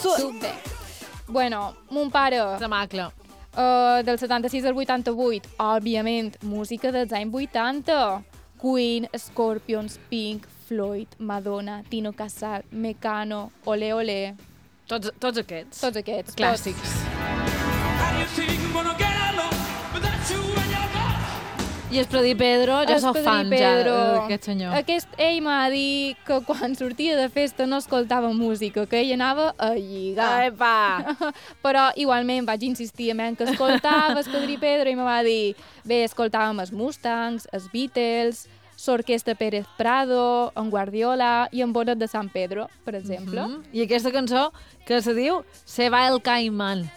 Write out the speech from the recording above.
Bé. Bueno, mon pare, La macla. del 76 al 88, òbviament, música dels anys 80. Queen, Scorpions, Pink, Floyd, Madonna, Tino Casal, Mecano, Ole Ole, Tots aquests. tots aquests. Clàssics. I el Prodi Pedro, ja sóc fan, ja, aquest senyor. Ell m'ha dit que quan sortia de festa no escoltava música, que ell anava a lligar. Epa! Però igualment vaig insistir en que escoltava el Prodi Pedro i me va dir, bé, escoltàvem els Mustangs, els Beatles, l'Orquestra Pérez Prado, en Guardiola i en Bonet de San Pedro, per exemple. I aquesta cançó que se diu Se va el Caimán.